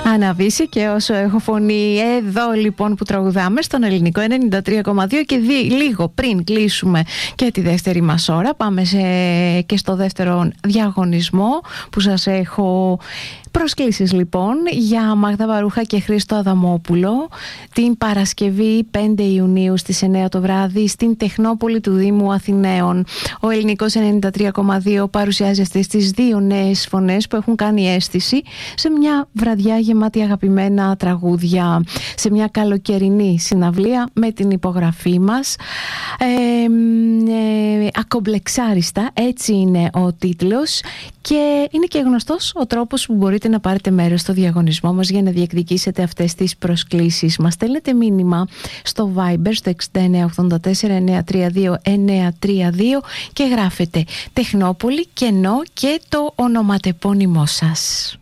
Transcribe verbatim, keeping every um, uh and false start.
Αναβήσει και όσο έχω φωνή. Εδώ λοιπόν που τραγουδάμε στον Ελληνικό ενενήντα τρία κόμμα δύο και δι, λίγο πριν κλείσουμε και τη δεύτερη μας ώρα, πάμε σε, και στο δεύτερο διαγωνισμό που σας έχω. Προσκλήσεις λοιπόν για Μάγδα Βαρούχα και Χρήστο Αδαμόπουλο την Παρασκευή πέντε Ιουνίου στις εννιά το βράδυ στην Τεχνόπολη του Δήμου Αθηναίων. Ο Ελληνικός ενενήντα τρία κόμμα δύο παρουσιάζει αυτές τις δύο νέες φωνές που έχουν κάνει αίσθηση σε μια βραδιά γεμάτη αγαπημένα τραγούδια, σε μια καλοκαιρινή συναυλία με την υπογραφή μας. Ε, ε, ακομπλεξάριστα, έτσι είναι ο τίτλος, και είναι και γνωστός ο τρόπος που μπορείτε να πάρετε μέρος στο διαγωνισμό μας για να διεκδικήσετε αυτές τις προσκλήσεις. Μας στέλνετε μήνυμα στο Viber στο εξήντα εννιά ογδόντα τέσσερα εννιακόσια τριάντα δύο εννιακόσια τριάντα δύο και γράφετε Τεχνόπολη, κενό και το ονοματεπώνυμό σας.